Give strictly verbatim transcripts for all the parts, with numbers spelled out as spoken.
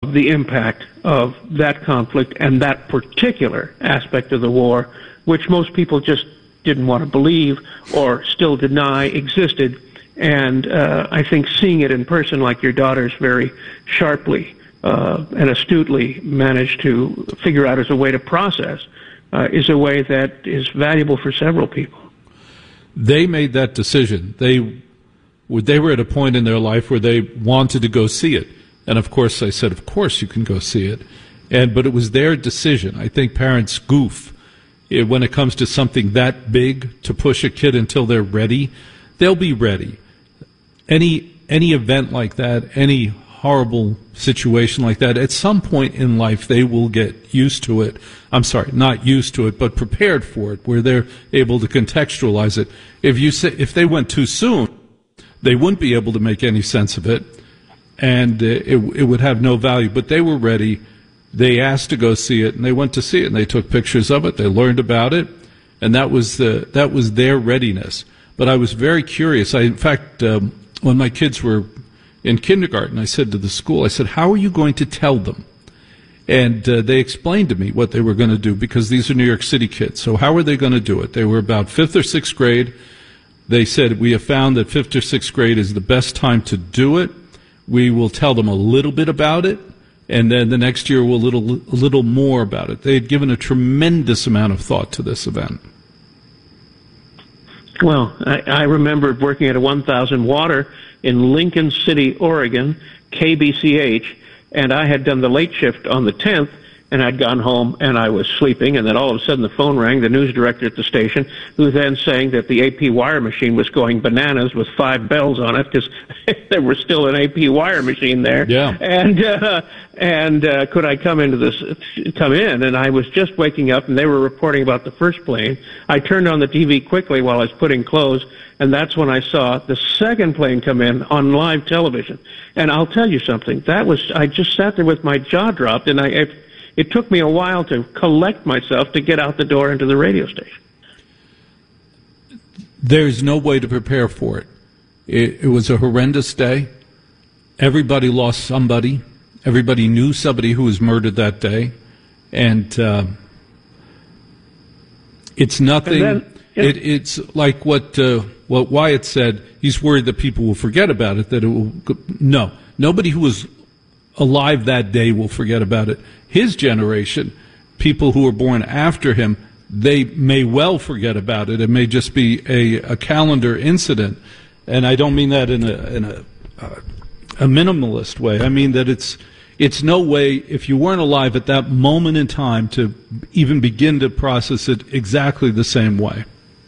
the impact of that conflict and that particular aspect of the war, which most people just didn't want to believe or still deny existed. And uh, I think seeing it in person, like your daughters very sharply uh, and astutely managed to figure out as a way to process, uh, is a way that is valuable for several people. They made that decision. They they were at a point in their life where they wanted to go see it. And, of course, I said, of course you can go see it. And but it was their decision. I think parents goof it, when it comes to something that big to push a kid until they're ready. They'll be ready. Any any event like that, any horrible situation like that, at some point in life they will get used to it. I'm sorry, not used to it, but prepared for it, where they're able to contextualize it. If you say, if they went too soon, they wouldn't be able to make any sense of it, and it, it would have no value. But they were ready. They asked to go see it, and they went to see it, and they took pictures of it. They learned about it, and that was the that was their readiness. But I was very curious. I, in fact, um, when my kids were in kindergarten, I said to the school, I said, how are you going to tell them? And uh, they explained to me what they were going to do, because these are New York City kids. So how are they going to do it? They were about fifth or sixth grade. They said, we have found that fifth or sixth grade is the best time to do it. We will tell them a little bit about it, and then the next year we'll a little, a little more about it. They had given a tremendous amount of thought to this event. Well, I, I remember working at a one thousand water in Lincoln City, Oregon, K B C H, and I had done the late shift on the tenth, and I'd gone home and I was sleeping, and then all of a sudden the phone rang, the news director at the station, who was then saying that the A P wire machine was going bananas with five bells on it, because there was still an A P wire machine there. Yeah. And uh, and uh, could I come into this, come in? And I was just waking up, and they were reporting about the first plane. I turned on the T V quickly while I was putting clothes, and that's when I saw the second plane come in on live television. And I'll tell you something, that was, I just sat there with my jaw dropped, and I, it, it took me a while to collect myself to get out the door into the radio station. There's no way to prepare for it. It, it was a horrendous day. Everybody lost somebody. Everybody knew somebody who was murdered that day. And uh, it's nothing. And then, yeah. it, it's like what uh, what Wyatt said. He's worried that people will forget about it. That it will. No, nobody who was alive that day will forget about it. His generation, people who were born after him, they may well forget about it. It may just be a, a calendar incident. And I don't mean that in a in a, uh, a minimalist way. I mean that it's it's no way, if you weren't alive at that moment in time, to even begin to process it exactly the same way.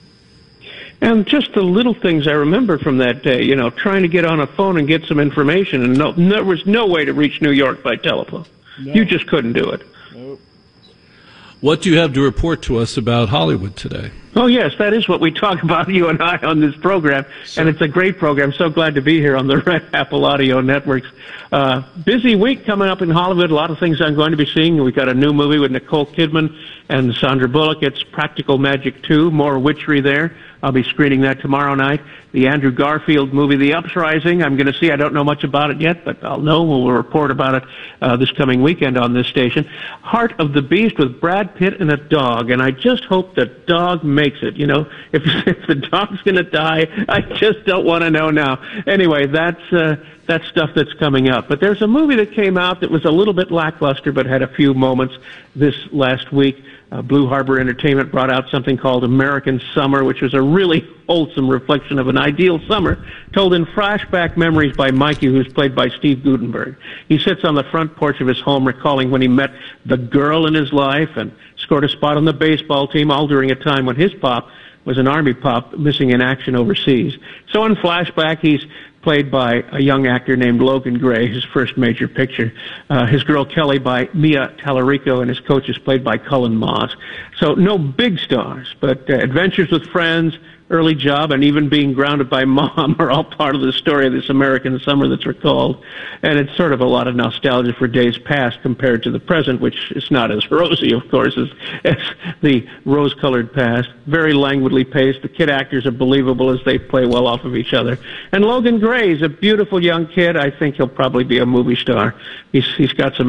And just the little things I remember from that day, you know, trying to get on a phone and get some information, and no, there was no way to reach New York by telephone. No. You just couldn't do it. Nope. What do you have to report to us about Hollywood today? Oh, yes, that is what we talk about, you and I, on this program, sure. And it's a great program. So glad to be here on the Red Apple Audio Networks. Uh, busy week coming up in Hollywood. A lot of things I'm going to be seeing. We've got a new movie with Nicole Kidman and Sandra Bullock. It's Practical Magic two, more witchery there. I'll be screening that tomorrow night. The Andrew Garfield movie, The Uprising, I'm going to see. I don't know much about it yet, but I'll know. We'll report about it uh, this coming weekend on this station. Heart of the Beast with Brad Pitt and a dog, and I just hope the dog makes it. You know, if, if the dog's going to die, I just don't want to know now. Anyway, that's uh, that's stuff that's coming up. But there's a movie that came out that was a little bit lackluster, but had a few moments this last week. Uh, Blue Harbor Entertainment brought out something called American Summer, which was a really wholesome reflection of an ideal summer, told in flashback memories by Mikey, who's played by Steve Guttenberg. He sits on the front porch of his home recalling when he met the girl in his life and scored a spot on the baseball team, all during a time when his pop was an Army pop missing in action overseas. So in flashback, he's played by a young actor named Logan Gray, his first major picture. Uh, his girl Kelly by Mia Tallarico, and his coach is played by Cullen Moss. So no big stars, but uh, adventures with friends, early job, and even being grounded by mom are all part of the story of this American summer that's recalled. And it's sort of a lot of nostalgia for days past compared to the present, which is not as rosy, of course, as, as the rose-colored past. Very languidly paced. The kid actors are believable as they play well off of each other. And Logan Gray is a beautiful young kid. I think he'll probably be a movie star. He's, he's got some